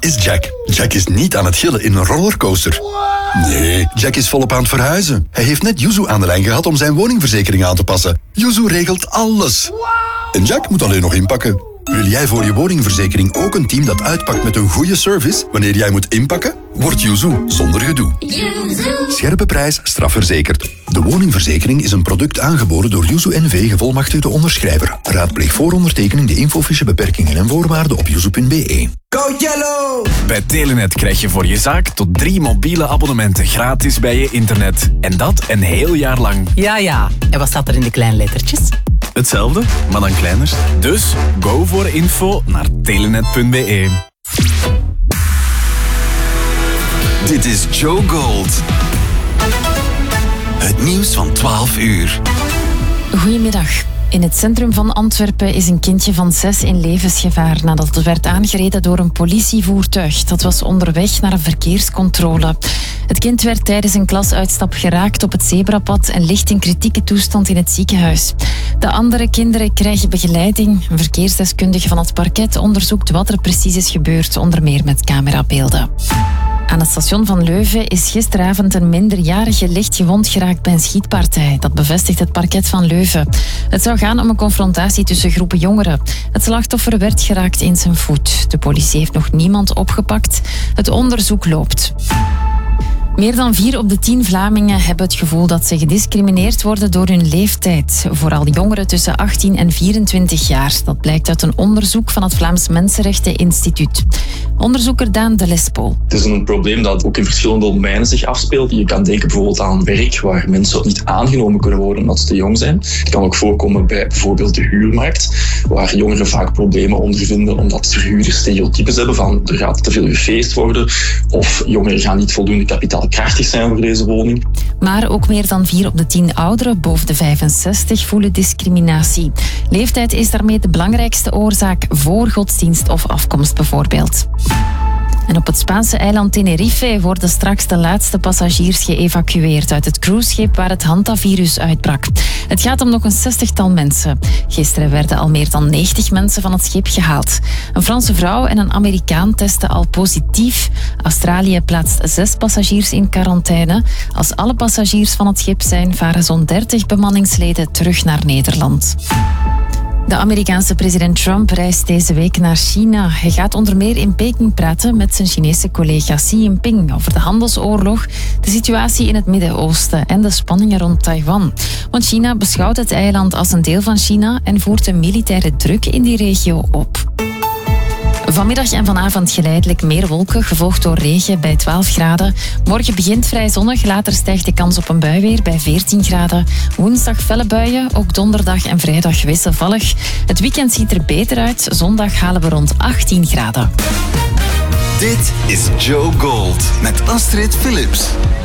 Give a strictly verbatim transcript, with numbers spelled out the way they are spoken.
is Jack. Jack is niet aan het gillen in een rollercoaster. Nee, Jack is volop aan het verhuizen. Hij heeft net Yuzu aan de lijn gehad om zijn woningverzekering aan te passen. Yuzu regelt alles. En Jack moet alleen nog inpakken. Wil jij voor je woningverzekering ook een team dat uitpakt met een goede service wanneer jij moet inpakken? Word Yuzu zonder gedoe. Scherpe prijs, strafverzekerd. De woningverzekering is een product aangeboden door Yuzu N V gevolmachtigde onderschrijver. Raadpleeg voor ondertekening de infofiche beperkingen en voorwaarden op yuzu punt b e. Go Yellow! Bij Telenet krijg je voor je zaak tot drie mobiele abonnementen gratis bij je internet. En dat een heel jaar lang. Ja, ja. En wat staat er in de kleine lettertjes? Hetzelfde, maar dan kleiner. Dus go voor info naar telenet punt b e. Dit is Joe Gold. Het nieuws van twaalf uur. Goedemiddag. In het centrum van Antwerpen is een kindje van zes in levensgevaar nadat het werd aangereden door een politievoertuig. Dat was onderweg naar een verkeerscontrole. Het kind werd tijdens een klasuitstap geraakt op het zebrapad en ligt in kritieke toestand in het ziekenhuis. De andere kinderen krijgen begeleiding. Een verkeersdeskundige van het parket onderzoekt wat er precies is gebeurd, onder meer met camerabeelden. Aan het station van Leuven is gisteravond een minderjarige licht gewond geraakt bij een schietpartij. Dat bevestigt het parket van Leuven. Het zou gaan om een confrontatie tussen groepen jongeren. Het slachtoffer werd geraakt in zijn voet. De politie heeft nog niemand opgepakt. Het onderzoek loopt. Meer dan vier op de tien Vlamingen hebben het gevoel dat ze gediscrimineerd worden door hun leeftijd. Vooral jongeren tussen achttien en vierentwintig jaar. Dat blijkt uit een onderzoek van het Vlaams Mensenrechteninstituut. Onderzoeker Daan de Lespo. Het is een probleem dat ook in verschillende domeinen zich afspeelt. Je kan denken bijvoorbeeld aan werk waar mensen niet aangenomen kunnen worden omdat ze te jong zijn. Het kan ook voorkomen bij bijvoorbeeld de huurmarkt, waar jongeren vaak problemen ondervinden omdat verhuurders stereotypes hebben van er gaat te veel gefeest worden of jongeren gaan niet voldoende kapitaal krachtig zijn voor deze woning. Maar ook meer dan vier op de tien ouderen boven de vijfenzestig voelen discriminatie. Leeftijd is daarmee de belangrijkste oorzaak voor godsdienst of afkomst bijvoorbeeld. En op het Spaanse eiland Tenerife worden straks de laatste passagiers geëvacueerd uit het cruiseschip waar het hantavirus uitbrak. Het gaat om nog een zestigtal mensen. Gisteren werden al meer dan negentig mensen van het schip gehaald. Een Franse vrouw en een Amerikaan testen al positief. Australië plaatst zes passagiers in quarantaine. Als alle passagiers van het schip zijn, varen zo'n dertig bemanningsleden terug naar Nederland. De Amerikaanse president Trump reist deze week naar China. Hij gaat onder meer in Peking praten met zijn Chinese collega Xi Jinping over de handelsoorlog, de situatie in het Midden-Oosten en de spanningen rond Taiwan. Want China beschouwt het eiland als een deel van China en voert de militaire druk in die regio op. Vanmiddag en vanavond geleidelijk meer wolken, gevolgd door regen bij twaalf graden. Morgen begint vrij zonnig, later stijgt de kans op een bui weer bij veertien graden. Woensdag felle buien, ook donderdag en vrijdag wisselvallig. Het weekend ziet er beter uit, zondag halen we rond achttien graden. Dit is Joe Gold met Astrid Philips.